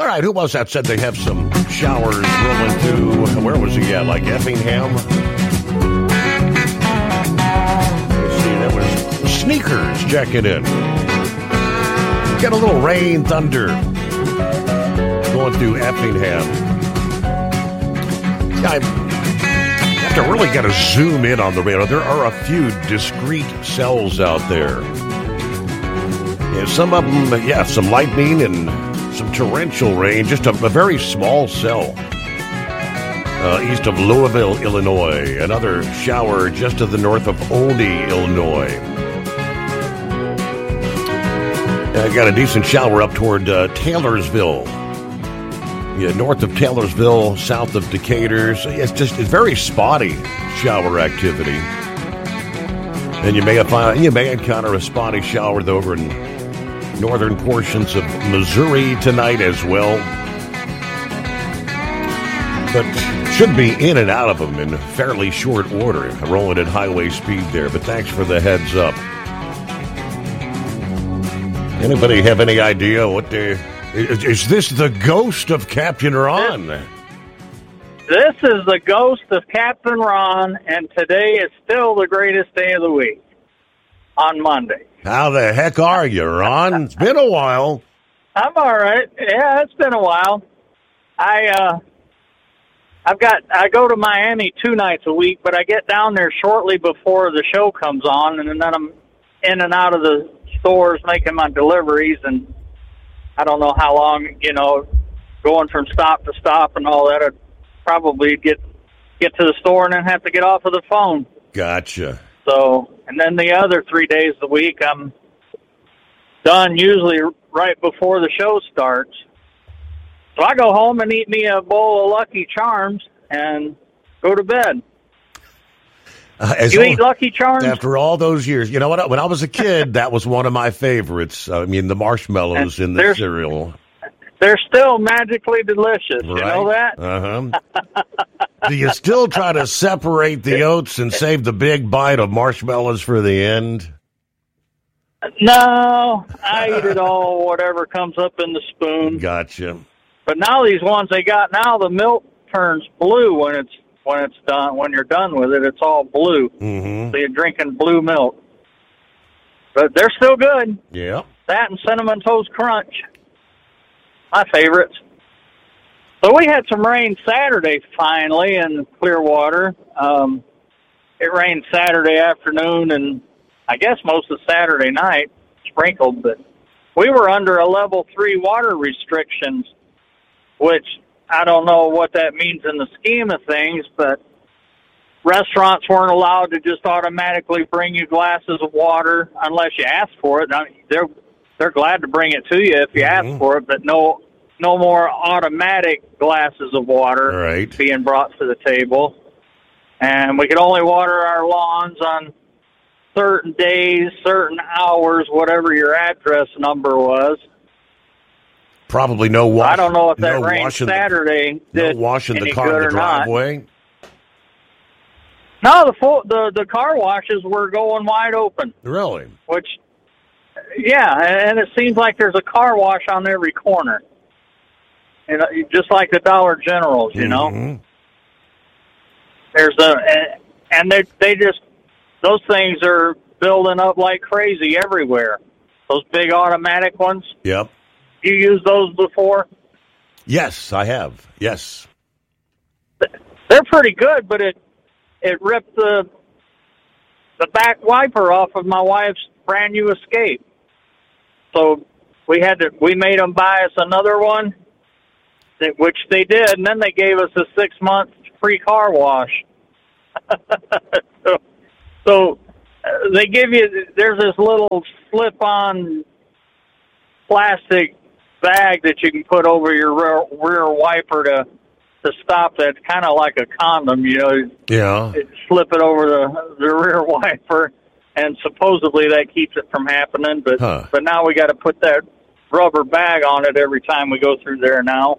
All right, who was that said they have some showers rolling through? Where was he at? Like Effingham? Let's see, that was Sneakers checking in. Got a little rain, thunder going through Effingham. I have to really got to zoom in on the radar. There are a few discrete cells out there. Yeah, some of them, some lightning and some torrential rain. Just a very small cell east of Louisville, Illinois. Another shower just to the north of Olney, Illinois. I got a decent shower up toward Taylorsville. Yeah, north of Taylorsville, south of Decatur. So it's very spotty shower activity. And you may encounter a spotty shower over in northern portions of Missouri tonight as well. But should be in and out of them in fairly short order, rolling at highway speed there. But thanks for the heads up. Anybody have any idea what is this the ghost of Captain Ron? This is the ghost of Captain Ron, and today is still the greatest day of the week on Monday. How the heck are you, Ron? It's been a while. I'm all right. Yeah, it's been a while. I go to Miami 2 nights a week, but I get down there shortly before the show comes on, and then I'm in and out of the stores making my deliveries, and I don't know how long, going from stop to stop and all that. I'd probably get to the store and then have to get off of the phone. Gotcha. So, and then the other 3 days of the week, I'm done usually right before the show starts. So I go home and eat me a bowl of Lucky Charms and go to bed. You eat Lucky Charms? After all those years. You know what? When I was a kid, that was one of my favorites. I mean, the marshmallows in the cereal. They're still magically delicious. Right. You know that? Uh-huh. Do you still try to separate the oats and save the big bite of marshmallows for the end? No, I eat it all, whatever comes up in the spoon. Gotcha. But now these ones they got now, the milk turns blue when it's done. When you're done with it, it's all blue. Mm-hmm. So you're drinking blue milk. But they're still good. Yeah. That and Cinnamon Toast Crunch, my favorites. So we had some rain Saturday finally in Clearwater. It rained Saturday afternoon and I guess most of Saturday night, sprinkled. But we were under a level 3 water restrictions, which I don't know what that means in the scheme of things, but restaurants weren't allowed to just automatically bring you glasses of water unless you ask for it. Now, they're glad to bring it to you if you ask for it, but no more automatic glasses of water being brought to the table. And we could only water our lawns on certain days, certain hours, whatever your address number was. Probably no washing. I don't know if that rain Saturday did washing any the car good in the or not. driveway. No, the car washes were going wide open. Really? Which, yeah, and it seems like there's a car wash on every corner. You know, just like the Dollar Generals, you know. There's and they just, those things are building up like crazy everywhere. Those big automatic ones. Yep. You used those before? Yes, I have. Yes. They're pretty good, but it ripped the back wiper off of my wife's brand new Escape. So we made them buy us another one, which they did, and then they gave us a 6-month free car wash. so they give you, there's this little slip-on plastic bag that you can put over your rear wiper to stop that, kind of like a condom, you know. Yeah. Slip it over the rear wiper, and supposedly that keeps it from happening. But now we got to put that rubber bag on it every time we go through there now.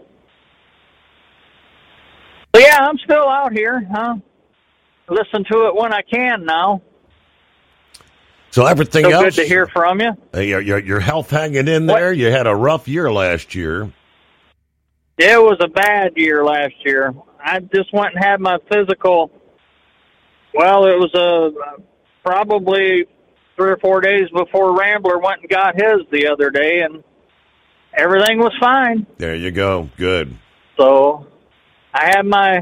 So yeah, I'm still out here. Listen to it when I can now. So everything so else. Good to hear from you. Your health hanging in there. You had a rough year last year. It was a bad year last year. I just went and had my physical. Well, it was probably 3 or 4 days before Rambler went and got his the other day, and everything was fine. There you go. Good. So I had my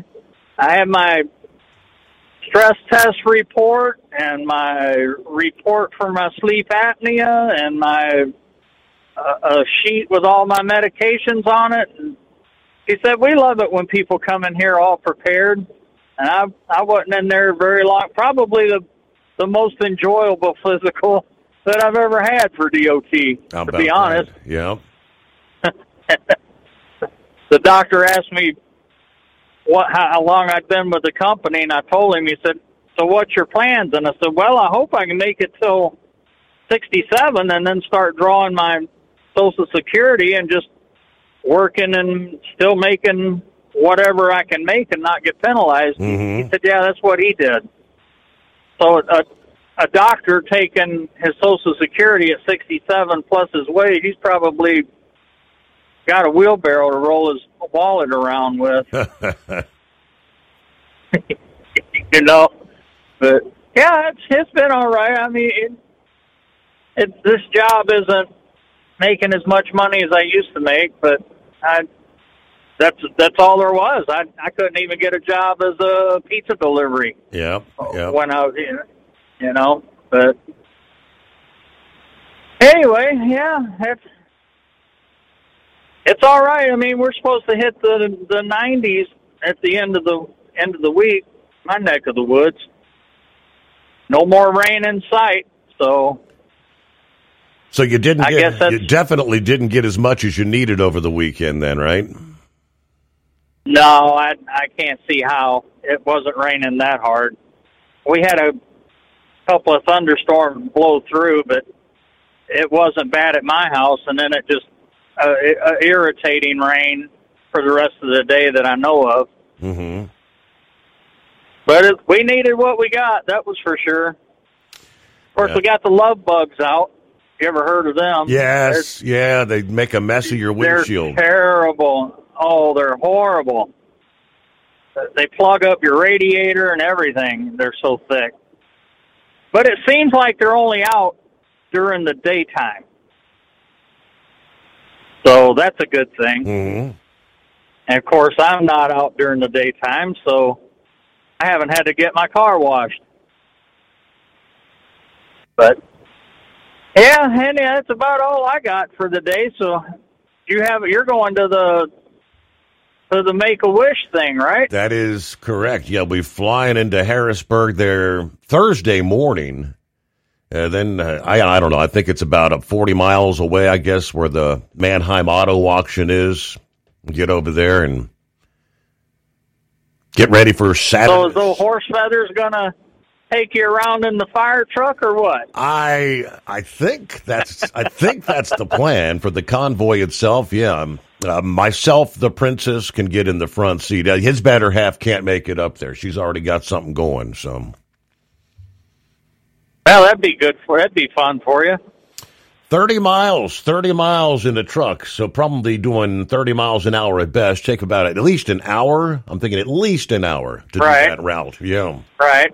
stress test report and my report for my sleep apnea and my a sheet with all my medications on it. And he said, we love it when people come in here all prepared. And I wasn't in there very long. Probably the most enjoyable physical that I've ever had for DOT, to be honest. Yeah. The doctor asked me how long I'd been with the company, and I told him. He said, so what's your plans? And I said, well, I hope I can make it till 67 and then start drawing my Social Security and just working and still making whatever I can make and not get penalized. Mm-hmm. He said, yeah, that's what he did. So a doctor taking his Social Security at 67 plus his wage, he's probably got a wheelbarrow to roll his wallet around with. You know, but yeah, it's been all right. I mean, this job isn't making as much money as I used to make, but that's all there was. I couldn't even get a job as a pizza delivery. Yeah. When I was, you know, but anyway, yeah, it's all right. I mean, we're supposed to hit the 90s at the end of the week. My neck of the woods. No more rain in sight. So you definitely didn't get as much as you needed over the weekend, then, right? No, I can't see how. It wasn't raining that hard. We had a couple of thunderstorms blow through, but it wasn't bad at my house. And then it just irritating rain for the rest of the day that I know of. Mm-hmm. But we needed what we got, that was for sure. Of course, we got the love bugs out. You ever heard of them? Yes, they make a mess of your windshield. They're terrible. Oh, they're horrible. They plug up your radiator and everything. They're so thick. But it seems like they're only out during the daytime. So that's a good thing. Mm-hmm. And, of course, I'm not out during the daytime, so I haven't had to get my car washed. But, yeah, and that's about all I got for the day. So you're going to the Make-A-Wish thing, right? That is correct. Yeah, we're flying into Harrisburg there Thursday morning. Then, I don't know, I think it's about 40 miles away, I guess, where the Mannheim Auto Auction is. Get over there and get ready for Saturday. So is those horse feathers going to take you around in the fire truck or what? I think that's the plan for the convoy itself. Yeah, myself, the princess, can get in the front seat. His better half can't make it up there. She's already got something going. So, well, that'd be fun for you. 30 miles in the truck, so probably doing 30 miles an hour at best. Take about at least an hour. I'm thinking at least an hour to do that route. Yeah. Right.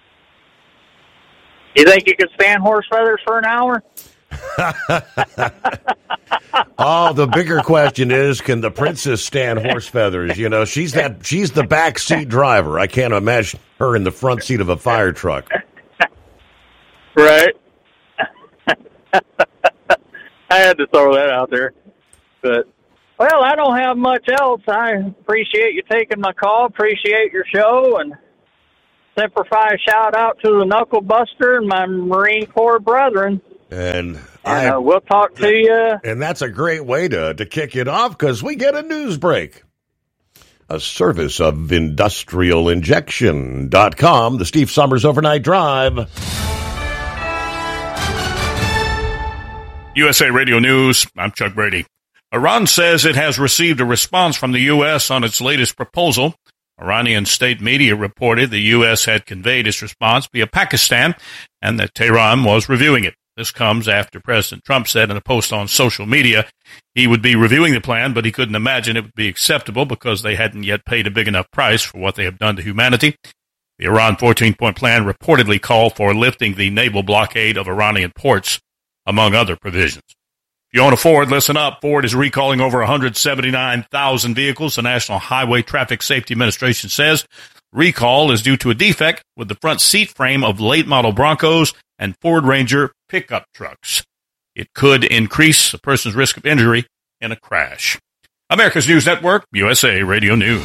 You think you could stand horse feathers for an hour? Oh, the bigger question is, can the princess stand horse feathers? You know, she's the back seat driver. I can't imagine her in the front seat of a fire truck. Right. I had to throw that out there. But, well, I don't have much else. I appreciate you taking my call, appreciate your show, and simplify a shout-out to the Knuckle Buster and my Marine Corps brethren. And we'll talk to you. And that's a great way to kick it off, because we get a news break. A service of IndustrialInjection.com, the Steve Summers Overnight Drive. USA Radio News, I'm Chuck Brady. Iran says it has received a response from the U.S. on its latest proposal. Iranian state media reported the U.S. had conveyed its response via Pakistan and that Tehran was reviewing it. This comes after President Trump said in a post on social media he would be reviewing the plan, but he couldn't imagine it would be acceptable because they hadn't yet paid a big enough price for what they have done to humanity. The Iran 14-point plan reportedly called for lifting the naval blockade of Iranian ports, among other provisions. If you own a Ford, listen up. Ford is recalling over 179,000 vehicles. The National Highway Traffic Safety Administration says recall is due to a defect with the front seat frame of late-model Broncos and Ford Ranger pickup trucks. It could increase a person's risk of injury in a crash. America's News Network, USA Radio News.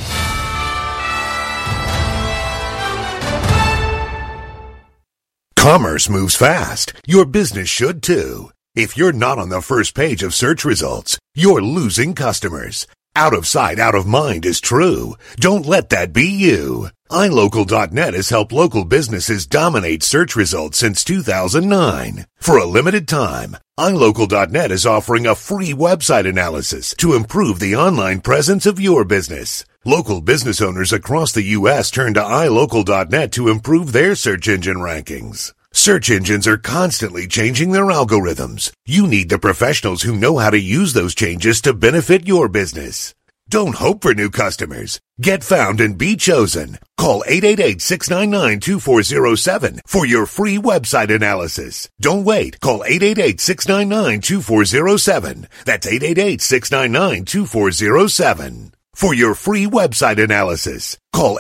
Commerce moves fast. Your business should too. If you're not on the first page of search results, you're losing customers. Out of sight, out of mind is true. Don't let that be you. iLocal.net has helped local businesses dominate search results since 2009. For a limited time, iLocal.net is offering a free website analysis to improve the online presence of your business. Local business owners across the U.S. turn to iLocal.net to improve their search engine rankings. Search engines are constantly changing their algorithms. You need the professionals who know how to use those changes to benefit your business. Don't hope for new customers. Get found and be chosen. Call 888-699-2407 for your free website analysis. Don't wait. Call 888-699-2407. That's 888-699-2407. For your free website analysis, call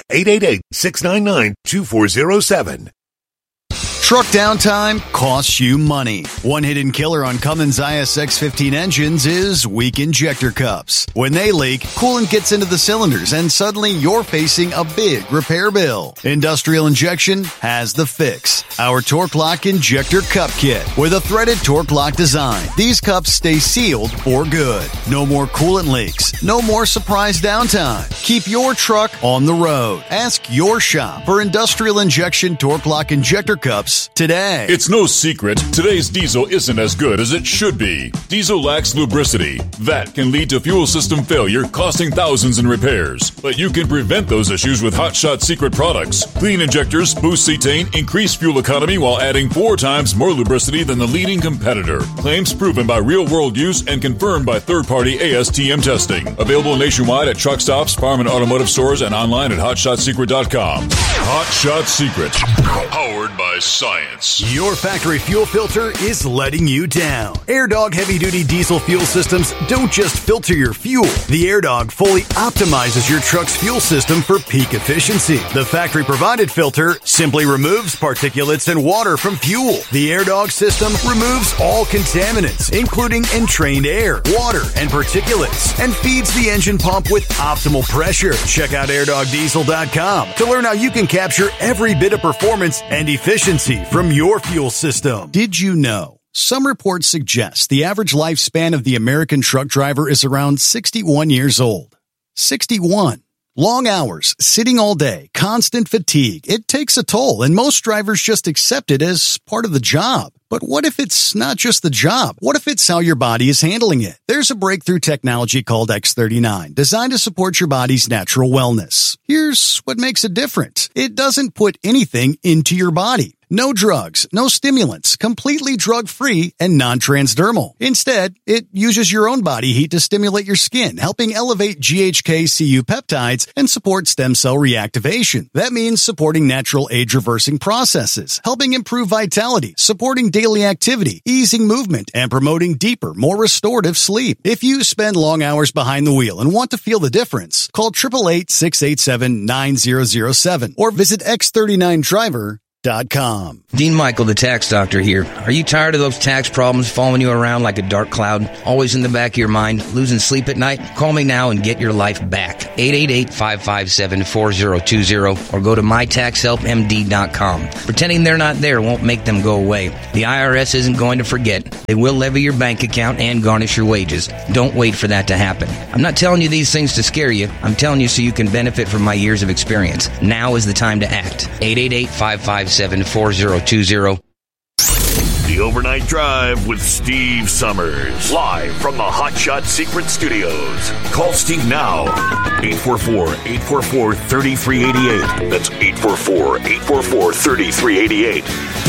888-699-2407. Truck downtime costs you money. One hidden killer on Cummins ISX-15 engines is weak injector cups. When they leak, coolant gets into the cylinders and suddenly you're facing a big repair bill. Industrial Injection has the fix. Our Torque Lock Injector Cup Kit with a threaded Torque Lock design. These cups stay sealed for good. No more coolant leaks. No more surprise downtime. Keep your truck on the road. Ask your shop for Industrial Injection Torque Lock Injector Cups today. It's no secret, today's diesel isn't as good as it should be. Diesel lacks lubricity. That can lead to fuel system failure, costing thousands in repairs. But you can prevent those issues with Hot Shot Secret products. Clean injectors, boost cetane, increase fuel economy while adding 4 times more lubricity than the leading competitor. Claims proven by real-world use and confirmed by third-party ASTM testing. Available nationwide at truck stops, farm and automotive stores, and online at HotShotSecret.com. Hot Shot Secret. Powered by science. Your factory fuel filter is letting you down. AirDog heavy-duty diesel fuel systems don't just filter your fuel. The AirDog fully optimizes your truck's fuel system for peak efficiency. The factory-provided filter simply removes particulates and water from fuel. The AirDog system removes all contaminants, including entrained air, water, and particulates, and feeds the engine pump with optimal pressure. Check out AirDogDiesel.com to learn how you can capture every bit of performance and efficiency from your fuel system. Did you know? Some reports suggest the average lifespan of the American truck driver is around 61 years old. 61. Long hours, sitting all day, constant fatigue. It takes a toll, and most drivers just accept it as part of the job. But what if it's not just the job? What if it's how your body is handling it? There's a breakthrough technology called X39, designed to support your body's natural wellness. Here's what makes it different. It doesn't put anything into your body. No drugs, no stimulants, completely drug-free and non-transdermal. Instead, it uses your own body heat to stimulate your skin, helping elevate GHK-Cu peptides and support stem cell reactivation. That means supporting natural age-reversing processes, helping improve vitality, supporting daily activity, easing movement, and promoting deeper, more restorative sleep. If you spend long hours behind the wheel and want to feel the difference, call 888-687-9007 or visit X39Driver.com. Dean Michael, the tax doctor here. Are you tired of those tax problems following you around like a dark cloud, always in the back of your mind, losing sleep at night? Call me now and get your life back. 888-557-4020 or go to mytaxhelpmd.com. Pretending they're not there won't make them go away. The IRS isn't going to forget. They will levy your bank account and garnish your wages. Don't wait for that to happen. I'm not telling you these things to scare you. I'm telling you so you can benefit from my years of experience. Now is the time to act. 888-557-4020. The Overnight Drive with Steve Summers. Live from the Hot Shot Secret Studios. Call Steve now. 844-844-3388. That's 844-844-3388.